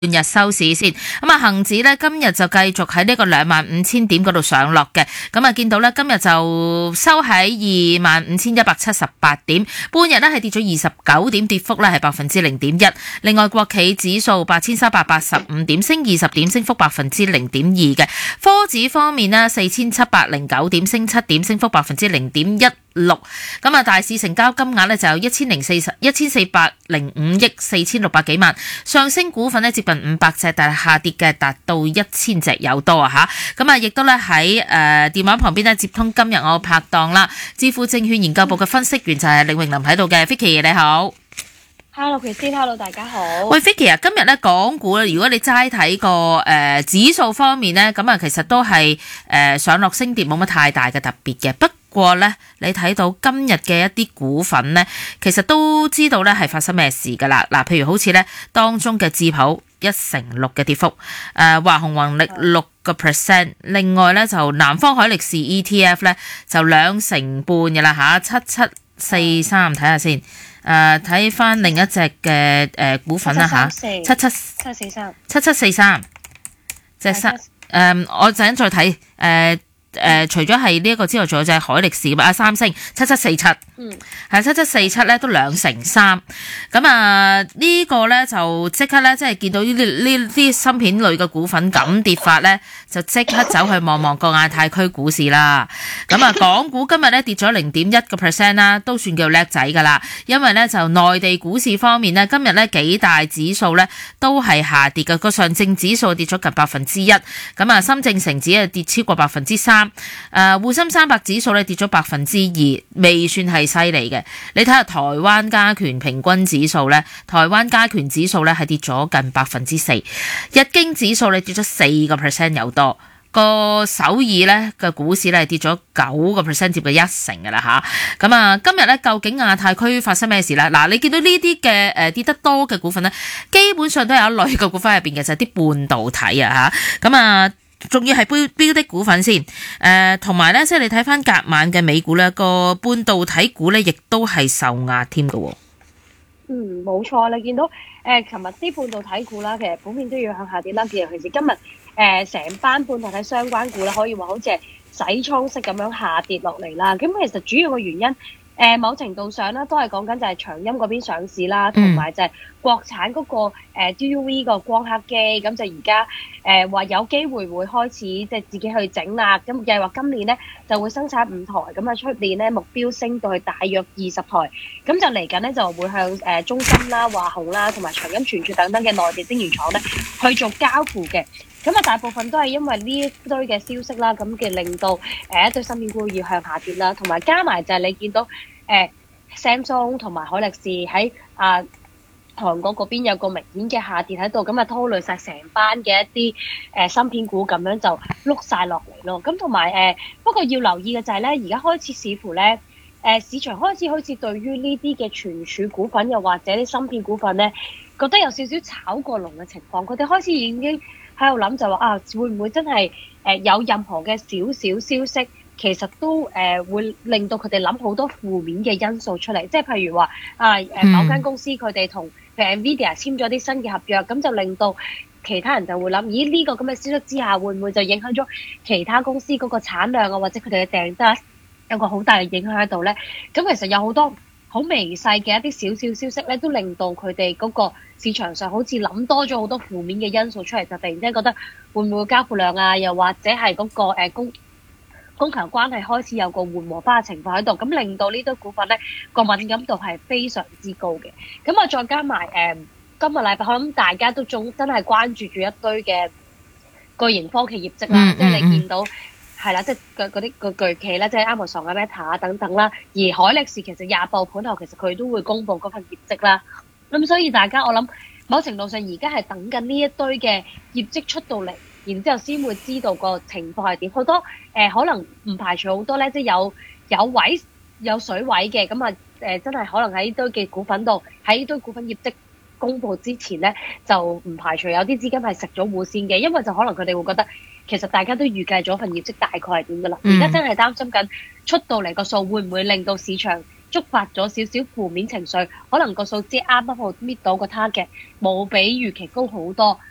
半日收市先，咁啊，恒指咧今日就繼續喺呢個25,000點嗰度上落嘅，咁啊見到咧今日就收喺25,178點，半日咧係跌咗29點，跌幅咧係0.1%。另外國企指數8,385點，升20點，升幅0.2%嘅。科指方面呢4,709點，升7點，升幅0.16%。咁啊，大市成交金額咧就有1,405億4,600幾萬，上升股份咧接近500隻，但係下跌嘅達到1,000隻有多啊吓。咁啊，亦都咧喺電話旁邊咧接通今日我拍檔啦，致富證券研究部嘅分析員就係李詠琳喺度嘅 Vicky 你好。 Hello Christine，Hello 大家好。 喂 Vicky 啊，今日咧港股咧，如果你齋睇個指數方面咧，咁啊其實都係上落升跌冇乜太大嘅特別嘅。不過咧，你睇到今日嘅一啲股份咧，其實都知道咧係發生咩事噶啦。嗱，譬如好似咧當中嘅智普1.6%嘅跌幅，華虹宏力6%，另外咧就南方海力士 ETF 咧就2.5%嘅啦吓，7743睇下先。睇翻另一隻嘅股份啦吓，7743隻我陣間再睇除咗係呢一個之外，仲有隻海力士三星7747，係7747咧都2.3%，咁啊呢個咧就即刻咧即係見到呢啲芯片類嘅股份咁跌法咧，就即刻走去望望個亞太區股市啦。咁啊港股今日咧跌咗0.1%啦，都算叫叻仔噶啦。因為咧就內地股市方面咧，今日咧幾大指數咧都係下跌嘅，個上證指數跌咗近1%，咁啊深證成指啊跌超過3%。滬深300指數咧跌咗2%，未算係犀利嘅。你睇下台灣加權平均指數咧，台灣加權指數咧係跌咗近4%，日經指數咧跌咗4%有多。個首爾咧嘅股市咧係跌咗9%，接近1%噶啦吓。咁啊，今日咧究竟亞太區發生咩事咧？嗱，你見到呢啲嘅跌得多嘅股份咧，基本上都有一類嘅股份入邊嘅就係啲半導體啊吓。咁啊。仲要係標的股份先，同埋咧，即係你睇翻隔晚嘅美股咧，個半導體股咧，亦都係受壓添㗎。 冇錯，你見到琴日啲半導體股啦，其實普遍都要向下跌啦。尤其是今日成班半導體相關股咧，可以話好似係洗倉式咁樣下跌落嚟啦。咁其實主要嘅原因。某程度上咧，都係講緊就係長鑫嗰邊上市啦，同埋就係國產嗰個DUV 個光刻機，咁就而家話有機會會開始即係自己去整啦。咁計劃今年咧就會生產5台，咁啊出年咧目標升到去大約20台，咁就嚟緊咧就會向中芯啦、華虹啦同埋長鑫存儲等等嘅內地晶圓廠咧去做交付嘅。咁啊，大部分都係因為呢一堆嘅消息啦，咁嘅令到一堆芯片股要向下跌啦，同埋加埋就係你見到Samsung 同埋海力士喺韓國嗰邊有個明顯嘅下跌喺度，咁啊拖累晒成班嘅一啲芯片股咁樣就碌晒落嚟咯。咁同埋不過要留意嘅就係咧，而家開始似乎咧市場開始對於呢啲嘅存儲股份又或者啲芯片股份咧，覺得有少少炒過龍嘅情況，佢哋開始已經喺度諗就話會唔會真係有任何嘅少少消息，其實都會令到佢哋諗好多負面嘅因素出嚟，即係譬如話某間公司佢哋同譬如 Nvidia 簽咗啲新嘅合約，咁就令到其他人就會諗，咦呢個咁嘅消息之下，會唔會就影響咗其他公司嗰個產量啊，或者佢哋嘅訂單有個好大嘅影響喺度咧？咁其實有好多好微細嘅一啲小消息咧，都令到佢哋嗰個市場上好似諗多咗好多負面嘅因素出嚟，就突然之間覺得會唔會交付量啊，又或者係嗰個供求關係開始有個緩和翻嘅情況喺度，咁令到呢堆股份咧個敏感度係非常之高嘅。咁啊，再加埋今個禮拜，我諗大家都仲真係關注住一堆嘅巨型科技業績啦，即係你見到係啦，即係嗰啲個巨企啦，即係 Amazon 啊、Meta 等等啦。而海力士其實廿部盤後，其實佢都會公布嗰份業績啦。咁所以大家我諗某程度上而家係等緊呢一堆嘅業績出到嚟。然之後先會知道個情況係點，好多可能唔排除好多咧，即係有位有水位嘅，咁啊真係可能喺呢堆嘅股份度，喺呢堆股份業績公佈之前咧，就唔排除有啲資金係食咗糊先嘅，因為就可能佢哋會覺得其實大家都預計咗份業績大概係點㗎啦，而家真係擔心緊出到嚟個數會唔會令到市場觸發咗少少負面情緒，可能個數只啱啱好搣到個 target，冇比預期高好多。